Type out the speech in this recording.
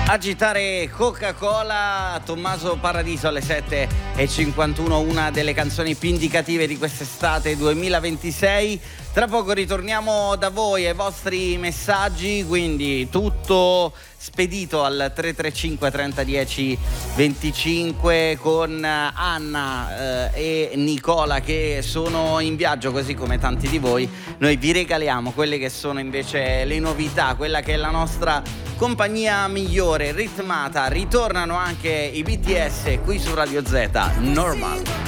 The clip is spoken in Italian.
Agitare Coca-Cola, Tommaso Paradiso alle 7:51, una delle canzoni più indicative di quest'estate 2026. Tra poco ritorniamo da voi ai vostri messaggi, quindi tutto spedito al 335 30 10 25 con Anna e Nicola che sono in viaggio, così come tanti di voi. Noi vi regaliamo quelle che sono invece le novità, quella che è la nostra compagnia migliore, ritmata. Ritornano anche i BTS qui su Radio Z, Normal.